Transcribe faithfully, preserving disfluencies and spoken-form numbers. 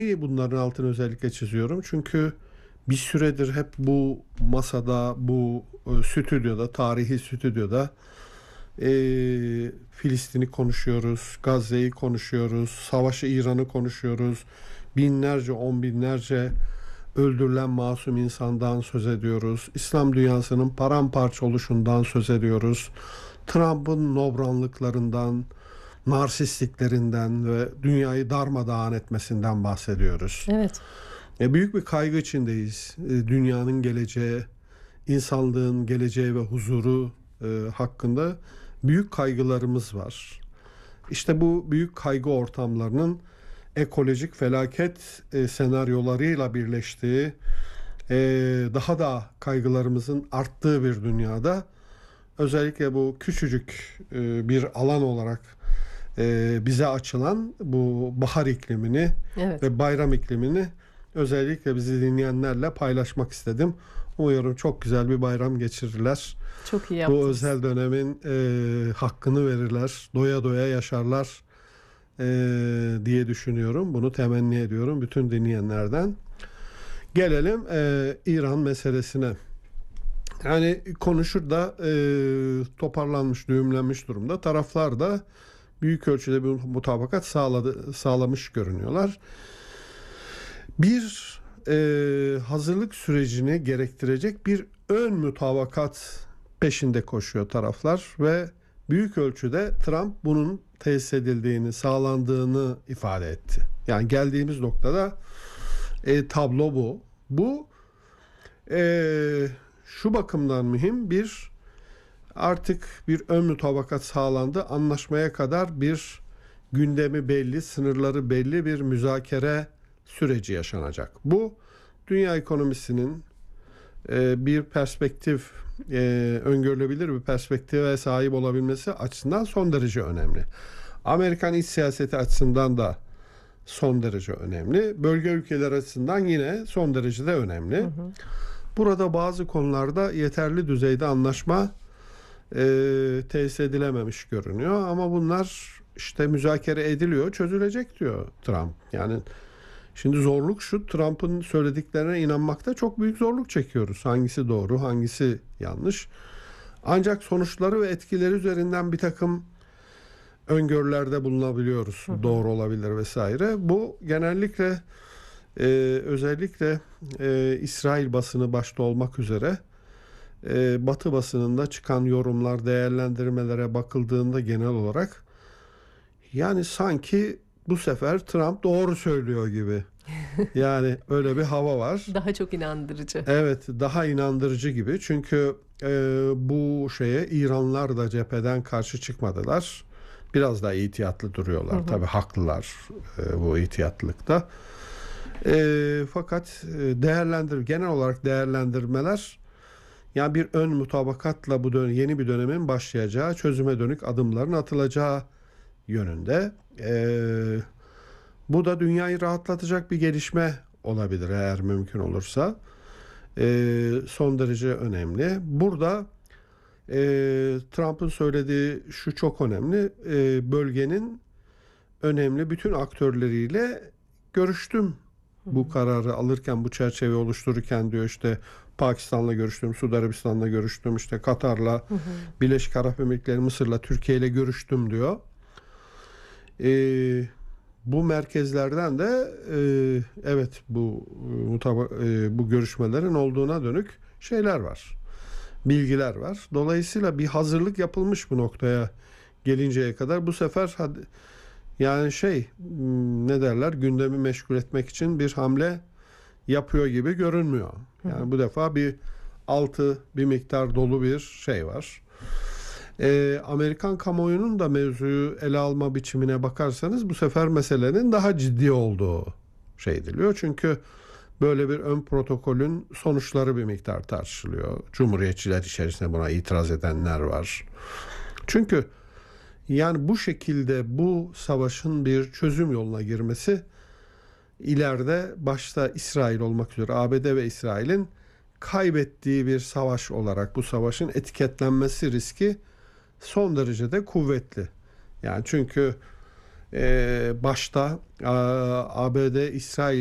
Bunların altını özellikle çiziyorum. Çünkü bir süredir hep bu masada, bu e, stüdyoda, tarihi stüdyoda e, Filistin'i konuşuyoruz, Gazze'yi konuşuyoruz, savaşı İran'ı konuşuyoruz. Binlerce, on binlerce öldürülen masum insandan söz ediyoruz. İslam dünyasının paramparça oluşundan söz ediyoruz. Trump'ın nobranlıklarından, narsistliklerinden ve dünyayı darmadağın etmesinden bahsediyoruz. Evet. E, büyük bir kaygı içindeyiz. E, dünyanın geleceği, insanlığın geleceği ve huzuru e, hakkında büyük kaygılarımız var. İşte bu büyük kaygı ortamlarının ekolojik felaket e, senaryolarıyla birleştiği, e, daha da kaygılarımızın arttığı bir dünyada, özellikle bu küçücük e, bir alan olarak e, bize açılan bu bahar iklimini Evet. ve bayram iklimini özellikle bizi dinleyenlerle paylaşmak istedim. Umuyorum çok güzel bir bayram geçirirler. Çok iyi Bu yaptınız. özel dönemin e, hakkını verirler, doya doya yaşarlar e, diye düşünüyorum. Bunu temenni ediyorum bütün dinleyenlerden. Gelelim e, İran meselesine. Yani konuşur da e, toparlanmış, düğümlenmiş durumda. Taraflar da büyük ölçüde bir mutabakat sağladı, sağlamış görünüyorlar. Bir e, hazırlık sürecini gerektirecek bir ön mutabakat peşinde koşuyor taraflar ve büyük ölçüde Trump bunun tesis edildiğini, sağlandığını ifade etti. Yani geldiğimiz noktada e, tablo bu. Bu e, şu bakımdan mühim: bir, artık bir ön mutabakat sağlandı. Anlaşmaya kadar bir gündemi belli, sınırları belli bir müzakere süreci yaşanacak. Bu dünya ekonomisinin e, bir perspektif, e, öngörülebilir bir perspektive sahip olabilmesi açısından son derece önemli. Amerikan iç siyaseti açısından da son derece önemli. Bölge ülkeler açısından yine son derecede önemli. Hı hı. Burada bazı konularda yeterli düzeyde anlaşma e, tesis edilememiş görünüyor. Ama bunlar işte müzakere ediliyor, çözülecek diyor Trump. Yani şimdi zorluk şu: Trump'ın söylediklerine inanmakta çok büyük zorluk çekiyoruz. Hangisi doğru, hangisi yanlış. Ancak sonuçları ve etkileri üzerinden bir takım öngörülerde bulunabiliyoruz. Hı hı. Doğru olabilir vesaire. Bu genellikle e, özellikle e, İsrail basını başta olmak üzere e, Batı basınında çıkan yorumlar, değerlendirmelere bakıldığında genel olarak yani sanki bu sefer Trump doğru söylüyor gibi. Yani öyle bir hava var. Daha çok inandırıcı. Evet, daha inandırıcı gibi. Çünkü e, bu şeye İranlılar da cepheden karşı çıkmadılar. Biraz daha ihtiyatlı duruyorlar. Hı hı. Tabii haklılar e, bu ihtiyatlılıkta. E, fakat e, değerlendir, genel olarak değerlendirmeler, yani bir ön mutabakatla bu dönem, yeni bir dönemin başlayacağı, çözüme dönük adımların atılacağı yönünde. Ee, bu da dünyayı rahatlatacak bir gelişme olabilir eğer mümkün olursa. Ee, son derece önemli. Burada e, Trump'ın söylediği şu çok önemli: e, bölgenin önemli bütün aktörleriyle görüştüm. Bu kararı alırken, bu çerçeveyi oluştururken diyor, işte Pakistan'la görüştüm, Suudi Arabistan'la görüştüm, işte Katar'la, hı hı. Birleşik Arap Emirlikleri, Mısır'la, Türkiye ile görüştüm diyor. Ee, bu merkezlerden de e, evet bu e, bu görüşmelerin olduğuna dönük şeyler var, bilgiler var. Dolayısıyla bir hazırlık yapılmış bu noktaya gelinceye kadar. Bu sefer hadi, yani şey ne derler, gündemi meşgul etmek için bir hamle yapıyor gibi görünmüyor. Yani hı hı. bu defa bir altı bir miktar dolu bir şey var. Ee, Amerikan kamuoyunun da mevzuyu ele alma biçimine bakarsanız bu sefer meselenin daha ciddi olduğu şey ediliyor. Çünkü böyle bir ön protokolün sonuçları bir miktar tartışılıyor. Cumhuriyetçiler içerisinde buna itiraz edenler var. Çünkü yani bu şekilde bu savaşın bir çözüm yoluna girmesi, ileride başta İsrail olmak üzere A B D ve İsrail'in kaybettiği bir savaş olarak bu savaşın etiketlenmesi riski son derecede kuvvetli. Yani çünkü e, başta A B D, İsrail